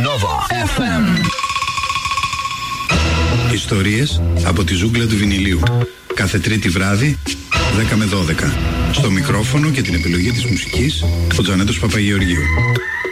Nova FM. Ιστορίες από τη ζούγκλα του βινιλίου. Κάθε Τρίτη βράδυ, 10 με 12. Στο μικρόφωνο και την επιλογή της μουσικής, ο Τζανέτος Παπαγεωργίου.